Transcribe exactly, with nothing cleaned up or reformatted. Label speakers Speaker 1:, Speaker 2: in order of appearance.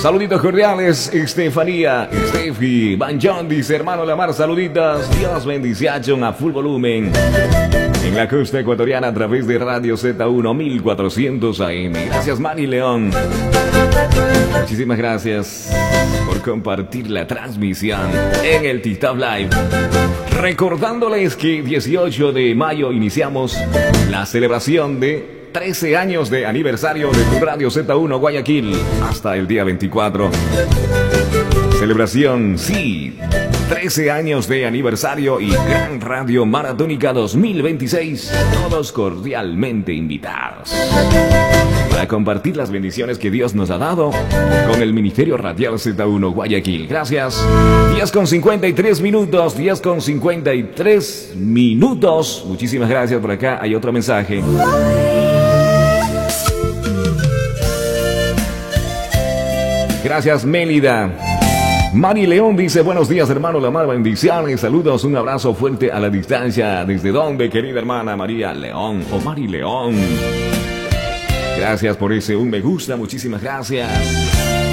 Speaker 1: Saluditos cordiales, Estefanía, Estefi, Van John dice, hermano Lamar, saluditas. Dios bendición a full volumen. En la costa ecuatoriana a través de Radio Z uno mil cuatrocientos A M. Gracias, Manny León. Muchísimas gracias por compartir la transmisión en el TikTok Live. Recordándoles que dieciocho de mayo iniciamos la celebración de trece años de aniversario de tu Radio Z uno Guayaquil hasta el día veinticuatro. Celebración, sí, trece años de aniversario y Gran Radio Maratónica dos mil veintiséis. Todos cordialmente invitados para compartir las bendiciones que Dios nos ha dado con el Ministerio Radial Z uno Guayaquil. Gracias. diez con cincuenta y tres minutos, diez con cincuenta y tres minutos. Muchísimas gracias. Por acá hay otro mensaje. Gracias, Mélida. Mari León dice, buenos días, hermano Lamar, bendiciones, saludos, un abrazo fuerte a la distancia. ¿Desde dónde, querida hermana María León o Mari León? Gracias por ese un me gusta, muchísimas gracias.